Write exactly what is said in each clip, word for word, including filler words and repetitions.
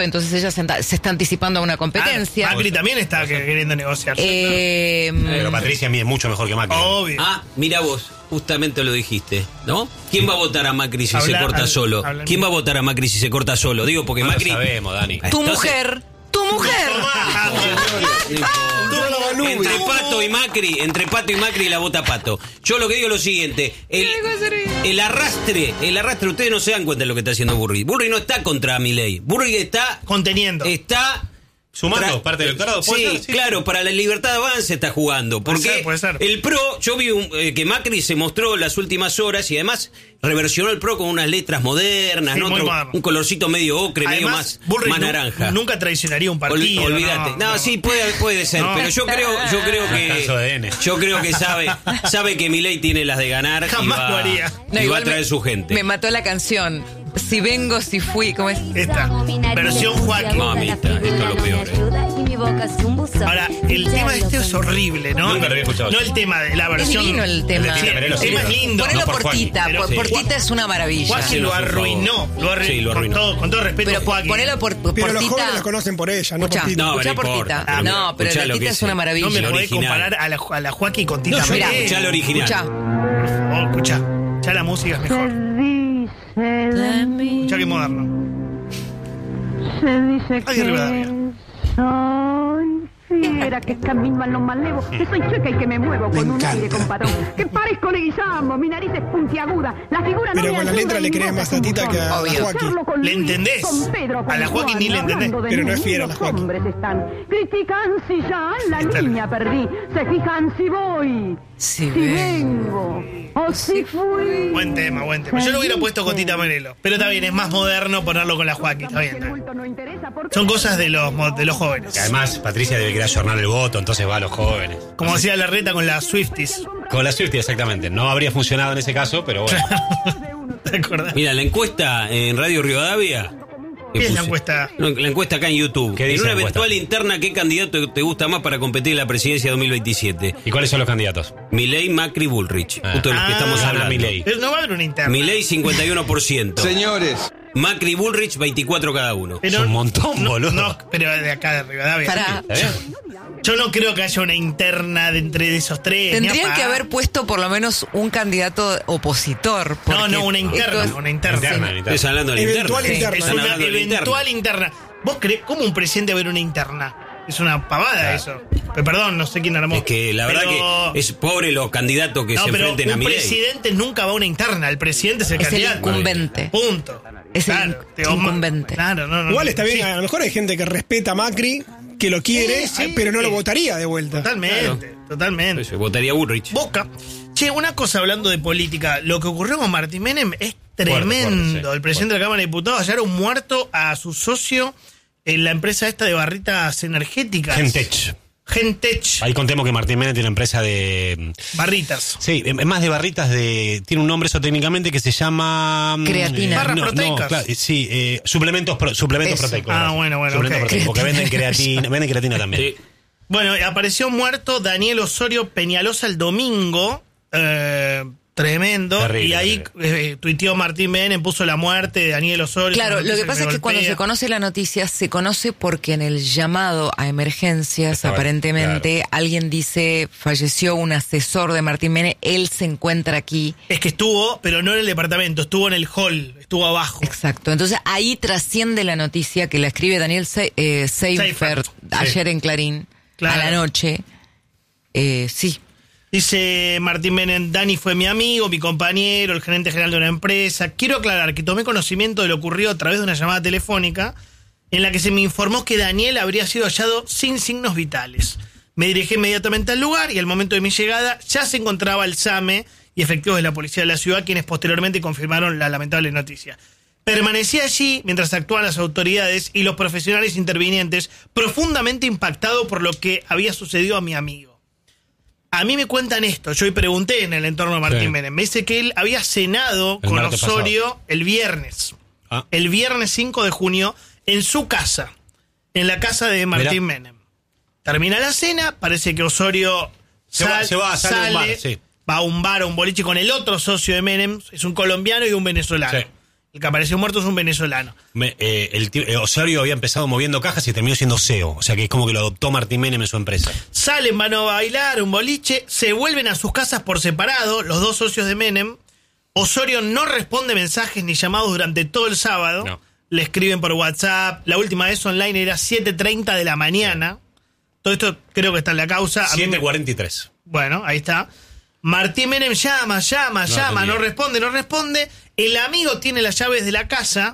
entonces ella se, anta- se está anticipando a una competencia. Ah, Macri también está queriendo negociar. Eh, Pero Patricia mide mucho mejor que Macri. Obvio. Ah, mira vos, justamente lo dijiste, ¿no? ¿Quién va a votar a Macri si Habla- se corta habla- solo? habla- ¿Quién va a votar a Macri si se corta solo? Digo, porque No Macri... lo sabemos, Dani. tu Entonces- mujer, tu mujer. Entre Pato y Macri, entre Pato y Macri la vota Pato. Yo lo que digo es lo siguiente, el, el arrastre, el arrastre, ustedes no se dan cuenta de lo que está haciendo Burri. Burri no está contra Milei. Burri está Conteniendo. está Sumando tra- parte del electorado. Sí, ¿puede ser? Sí, claro, para la libertad de avance está jugando. Puede Porque ser, puede ser. el PRO, yo vi un, eh, que Macri se mostró las últimas horas y además reversionó el PRO con unas letras modernas, Sí, ¿no? muy Otro- moderno. un colorcito medio ocre, medio Además, más, Burri más nu- naranja. Nunca traicionaría un Olvi- partido. Olvídate. No, no, no. sí, puede, puede ser, No. pero yo creo, yo creo Descanso de A D N. que. Yo creo que sabe, sabe que Milei tiene las de ganar y Jamás va, lo haría. y va igual a traer me- su gente. Me mató la canción. Si vengo, si fui, ¿cómo es? Esta, versión Joaquín. Mamita, esto es lo peor, eh. Ahora, el tema este es horrible, ¿no? Nunca lo había escuchado. No el tema de la Es versión. divino el tema. Sí, el sí, tema es pero- lindo. Ponelo No por por Joaquín, Tita, pero por, sí. por Tita es una maravilla. Joaquín Sí, lo por favor. arruinó. Lo arruinó. Sí, lo arruinó. Con todo, con todo respeto, Pero Joaquín. ponelo por, por Pero los Tita. jóvenes la conocen por ella, no Escuchá, por Tita. No, escuchá no por importa. Tita. Ah, No, pero escuchá la lo Tita que es sé. una maravilla. No me la podés original. comparar a la, a la Joaquín con Tita No, yo- Mirá, Merelo. Escuchá la original. Escuchá. Oh, escuchá. Ya la música es mejor. Escuchá que moderno. Ay, Rivadavia. Soy fiera que camino a lo malevo, que soy chueca y que me muevo Me con un encanta. aire compadrón, que parezco Leguizamo, mi nariz es puntiaguda, la figura no Pero me con la ayuda letra y le mi crees boca más es a un Tita que a botón. Obvio. Joaquín. Charlo con ¿Le Luis, entendés? con Pedro, con A la Joaquín ni le Juan, entendés. hablando de Pero no mí, es fiera los la Joaquín. hombres están, critican si ya la Está- niña perdí, se fijan si voy, Si si vengo, o si fui. Buen tema, buen tema. Yo lo hubiera puesto con Tita Merelo. Pero está bien, es más moderno ponerlo con la Joaquín. Está bien. Si Está el bien. bulto no interesa, ¿por qué? Son cosas de los, mo- de los jóvenes. Y además, Patricia debe querer ayornar el voto, entonces va a los jóvenes. Como decía Larreta con las Swifties. Con la Swiftie, exactamente. No habría funcionado en ese caso, pero bueno. ¿Te acordás? Mira, la encuesta en Radio Rivadavia. que ¿Qué es la puse- encuesta? No, la encuesta acá en YouTube. ¿Qué En dice una la encuesta? eventual interna, ¿qué candidato te gusta más para competir en la presidencia dos mil veintisiete? ¿Y cuáles son los candidatos? Milei, Macri, Bullrich. Ah. Justo de los que Ah, estamos gana hablando. Milei. Pero no va a haber una interna. Milei cincuenta y uno por ciento. Señores, Macri, Bullrich veinticuatro cada uno. Pero- Es un montón, no, boludo. No, pero de acá de Rivadavia. Pará. ¿Está bien? Yo no creo que haya una interna de entre de esos tres. ni a Tendrían que pagar. haber puesto por lo menos un candidato opositor. No, porque no, una interna. esto es- una interna. Interna, Sí. interna. Estás hablando de la Eventual interna. interna. Es Están una hablando de la interna. eventual interna. ¿Vos creés cómo un presidente va a ver una interna? Es una pavada eso. Pero perdón, no sé quién armó. Es que la verdad Pero- que es pobre los candidatos que No, se pero enfrenten a un Milei. presidente nunca va a una interna. El presidente es el Es el candidato. incumbente. Punto. Es el Claro, in- te os- incumbente. Claro, no, no. Igual está bien, Sí, a lo mejor hay gente que respeta a Macri, que lo quiere, Sí, sí. pero no lo votaría de vuelta. Totalmente, totalmente. Yo votaría Bullrich. Boca. Che, una cosa hablando de política. Lo que ocurrió con Martín Menem es tremendo. fuerte, sí, el presidente de la Cámara de Diputados hallaron muerto a su socio en la empresa esta de barritas energéticas. Gentech. Gentech. Ahí contemos que Martín Menem tiene una empresa de... Barritas. Sí, es más de barritas de... Tiene un nombre eso técnicamente que se llama... mm, Creatina. Barras no, proteicas. no, claro, sí, eh, suplementos, pro- suplementos Eso. proteicos. Ah, bueno, bueno, Suplementos ok. proteicos, porque venden creatina, venden creatina también. Sí. Bueno, apareció muerto Daniel Osorio Peñalosa el domingo. Eh, tremendo. Terrible, y ahí terrible. eh, tuiteó Martín Menem, puso la muerte de Daniel Osorio. Claro, una lo que noticia pasa es me que cuando golpea. se conoce la noticia, se conoce porque en el llamado a emergencias, Estaba- aparentemente, alguien dice, falleció un asesor de Martín Menem, él se encuentra aquí. Es que estuvo, pero no en el departamento, estuvo en el hall, estuvo abajo. Exacto. Entonces ahí trasciende la noticia que la escribe Daniel Se eh, Seifert Seifert, ayer en Clarín, Claro. a la noche. Eh, sí. Dice Martín Menem, Dani fue mi amigo, mi compañero, el gerente general de una empresa. Quiero aclarar que tomé conocimiento de lo ocurrido a través de una llamada telefónica en la que se me informó que Daniel habría sido hallado sin signos vitales. Me dirigí inmediatamente al lugar y al momento de mi llegada ya se encontraba el SAME y efectivos de la policía de la ciudad, quienes posteriormente confirmaron la lamentable noticia. Permanecí allí mientras actuaban las autoridades y los profesionales intervinientes, profundamente impactado por lo que había sucedido a mi amigo. A mí me cuentan esto, yo hoy pregunté en el entorno de Martín Sí. Menem, me dice que él había cenado El con martes Osorio el viernes, Ah. el viernes cinco de junio, en su casa, en la casa de Martín Mirá. Menem. Termina la cena, parece que Osorio Se va- sal- se va, sale a un bar, sí. va a un bar, a un boliche con el otro socio de Menem, es un colombiano y un venezolano. Sí. El que apareció muerto es un venezolano. Me- eh, el tío- eh, Osorio había empezado moviendo cajas y terminó siendo C E O. O sea que es como que lo adoptó Martín Menem en su empresa. Salen, van a bailar, un boliche, se vuelven a sus casas por separado, los dos socios de Menem. Osorio no responde mensajes ni llamados durante todo el sábado. No. Le escriben por WhatsApp. La última vez online era siete treinta de la mañana. Todo esto creo que está en la causa. A mí me- siete cuarenta y tres. Bueno, ahí está. Martín Menem llama, llama, No llama, atendía. no responde, no responde. El amigo tiene las llaves de la casa.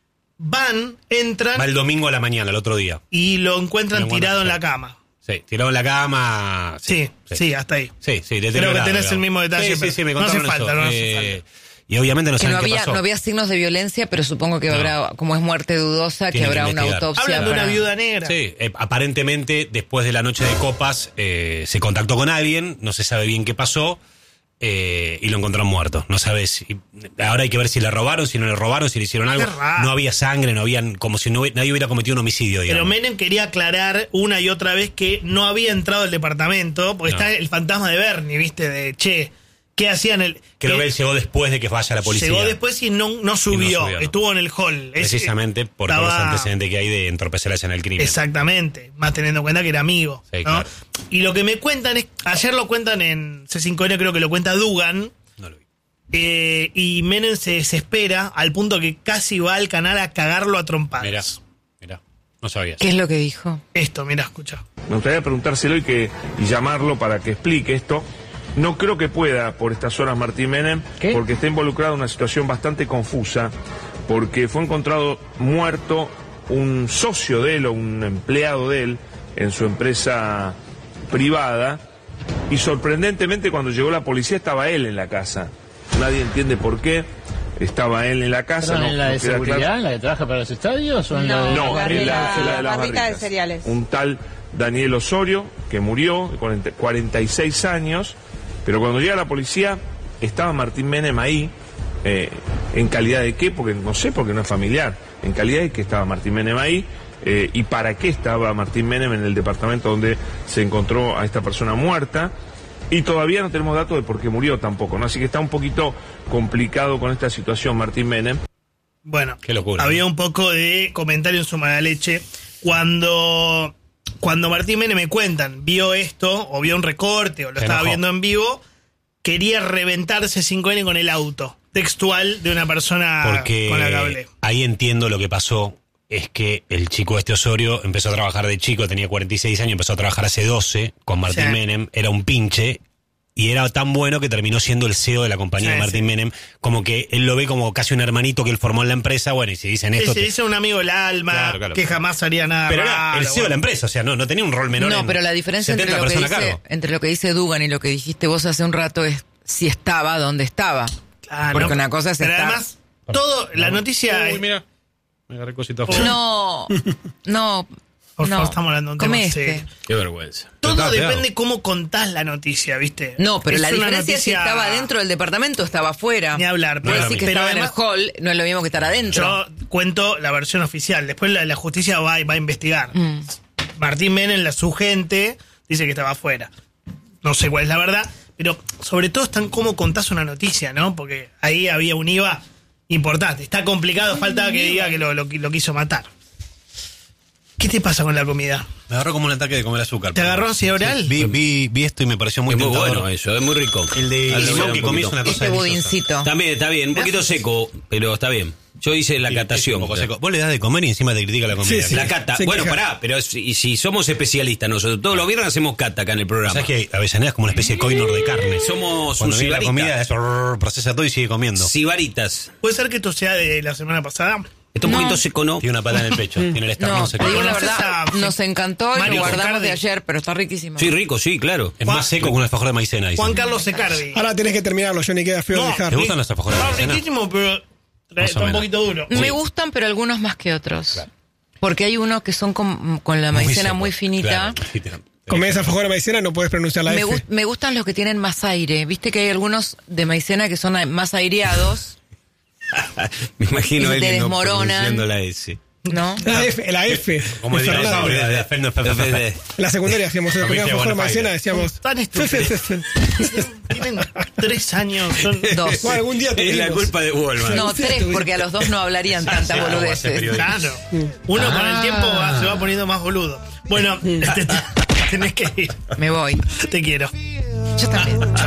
Van, entran Va el domingo a la mañana, el otro día. y lo encuentran Lo encuentran, tirado en sí. la cama. Sí, tirado en la cama. Sí, sí, hasta ahí. Sí, sí, Creo que deteriorado, tenés el digamos. mismo detalle, Sí, sí, pero sí, me no hace contaron falta, eso. no hace Eh, falta. Y obviamente no Que saben no qué había, pasó. no había signos de violencia, pero supongo que No. habrá, como es muerte dudosa, que Tienen que habrá una investigar. autopsia. Hablan de una para- viuda negra. Sí, eh, aparentemente después de la noche de copas eh, se contactó con alguien, no se sabe bien qué pasó eh, y lo encontraron muerto. No sabes, si- ahora hay que ver si le robaron, si no le robaron, si le hicieron algo. Qué raro. No había sangre, no habían, como si no, hubi- nadie hubiera cometido un homicidio, Pero digamos. Menem quería aclarar una y otra vez que no había entrado al departamento, porque No. está el fantasma de Bernie, ¿viste? De, che, ¿qué hacían? El, Creo que que él llegó después de que vaya la policía. llegó después y no, no subió, subió, no. estuvo en el hall. Es- Precisamente por todos estaba- los antecedentes que hay de entorpecer la escena del crimen. Exactamente, más teniendo en cuenta que era amigo. Sí, ¿no? claro. Y lo que me cuentan es, ayer lo cuentan en C cinco N, creo que lo cuenta Dugan, No lo vi. eh, y Menem se desespera al punto que casi va al canal a cagarlo a trompadas. Mirá, mirá, no sabías. ¿Qué es lo que dijo? Esto, mira, escucha. Me gustaría preguntárselo y, que, y llamarlo para que explique esto. No creo que pueda por estas horas Martín Menem, porque está involucrado en una situación bastante confusa, porque fue encontrado muerto un socio de él o un empleado de él en su empresa privada, y sorprendentemente cuando llegó la policía estaba él en la casa. Nadie entiende por qué estaba él en la casa. ¿Pero no- en la no de queda seguridad, claro. en la que trabaja para los estadios o en la de... No, La en de la, la en la de las barrita de barritas. cereales. Un tal Daniel Osorio, que murió de cuarenta cuarenta y seis años, pero cuando llega la policía estaba Martín Menem ahí, eh, ¿en calidad de qué? Porque no sé, porque no es familiar. En calidad de que estaba Martín Menem ahí, eh, y para qué estaba Martín Menem en el departamento donde se encontró a esta persona muerta. Y todavía no tenemos datos de por qué murió tampoco, ¿no? Así que está un poquito complicado con esta situación Martín Menem. Bueno, Qué locura, había ¿no? un poco de comentario en su mala leche. Cuando, cuando Martín Menem me cuentan, vio esto, o vio un recorte, o lo Se estaba enojó. viendo en vivo, quería reventarse cinco N con el auto. Textual de una persona Porque con la que hablé. ahí entiendo lo que pasó. Es que el chico este Osorio empezó a trabajar de chico, tenía cuarenta y seis años, empezó a trabajar hace doce con Martín Sí. Menem, era un pinche, y era tan bueno que terminó siendo el C E O de la compañía Sí, de Martín sí. Menem, como que él lo ve como casi un hermanito que él formó en la empresa, bueno, y si dicen Sí, esto... se te- dice un amigo del alma, Claro, claro. que jamás haría nada Pero era raro, el C E O de la bueno. empresa, o sea, no, no tenía un rol menor No, en pero la diferencia entre setenta lo, que personas a dice, cargo. entre lo que dice Dugan y lo que dijiste vos hace un rato es si estaba, dónde estaba. Claro, Porque no, una cosa es pero estar- además, todo, la noticia... Uy, es- mira, me agarré cosita afuera. No, no, Por no. favor, estamos hablando de un Come tema este. serio. Qué vergüenza. Todo Estaba depende pegado. cómo contás la noticia, ¿viste? No, pero Es la una diferencia es si noticia- estaba dentro del departamento o estaba afuera. Ni hablar, Puede pero- decir que pero estaba además- en el hall, no es lo mismo que estar adentro. Yo cuento la versión oficial. Después la, la justicia va, va a investigar. Mm. Martín Menem, la, su gente, dice que estaba afuera. No sé cuál es la verdad, pero sobre todo está en cómo contás una noticia, ¿no? Porque ahí había un I V A importante. Está complicado, faltaba que diga que lo, lo, lo quiso matar. ¿Qué te pasa con la comida? Me agarró como un ataque de comer azúcar. ¿Te agarró ansiedad oral? Sí, vi, vi, vi esto y me pareció muy Es muy tentador. bueno eso, es muy rico. El de Hazlo limón un que comí es poquito. una cosa Este deliciosa. budincito. También está bien, un poquito seco, pero está bien. Yo hice la Sí, catación. es un poco seco. Vos le das de comer y encima te critica la comida. Sí, sí. La cata. Se Bueno, queja. pará, pero si, si somos especialistas nosotros, todos los viernes hacemos cata acá en el programa. ¿Sabes que Avellaneda es como una especie de coinor de carne? Somos Cuando un viene la sibarita. comida, es, brrr, procesa todo y sigue comiendo. Sibaritas. ¿Puede ser que esto sea de la semana pasada? Está un No. poquito seco, ¿no? Tiene una pata en el pecho, tiene el esternón No, seco. te digo la ¿Conoces verdad, a- nos encantó y Mario lo guardamos Secardi? de ayer, pero está riquísimo. Sí, rico, sí, claro. Es más seco que un alfajor de maicena, dicen. Juan Carlos Secardi. Ahora tenés que terminarlo, Johnny, queda feo No, dejar. ¿Te gustan los alfajores de Está maicena? riquísimo, pero Más o está un menos. poquito duro. Me Sí. gustan, pero algunos más que otros. Porque hay unos que son con, con la Muy maicena seco, muy finita. claro. Sí, te- Comés alfajor de maicena, no puedes pronunciar la Me, F. gust- me gustan los que tienen más aire. Viste que hay algunos de maicena que son a- más aireados. Me imagino Y a se él te no desmoronan. pronunciando la S. ¿No? La F, la F. Como el de dinosaurio Fernández. de Fernández, Fernández, Fernández. En la secundaria hacíamos una Comiste primera buena forma de faina. escena, decíamos. Tan estúpidos. Tienen tres años. Son Dos. Bueno, algún día Es tuvimos. la culpa de Walmart. No, tres, porque a los dos no hablarían tantas sí, no, va a ser boludeces. periodista. Claro. Uno con el tiempo va- se va poniendo más boludo. Bueno, te- te- tenés que ir. Me voy. Te quiero. Yo también.